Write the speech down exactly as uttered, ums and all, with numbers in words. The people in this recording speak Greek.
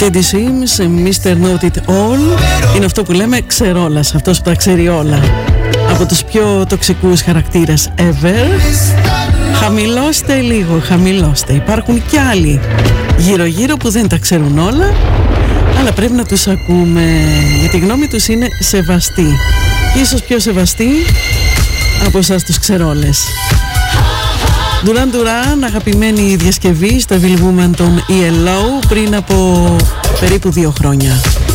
Teddy Sims, μίστερ Know It All. Είναι αυτό που λέμε ξερόλας, αυτός που τα ξέρει όλα. Από τους πιο τοξικούς χαρακτήρες ever. Χαμηλώστε λίγο, χαμηλώστε. Υπάρχουν κι άλλοι γύρω γύρω που δεν τα ξέρουν όλα, αλλά πρέπει να τους ακούμε, γιατί η γνώμη τους είναι σεβαστή. Ίσως πιο σεβαστή από εσάς τους ξερόλες. Duran Duran, αγαπημένη διασκευή στο Evil Woman των ι ελ ο πριν από περίπου δύο χρόνια.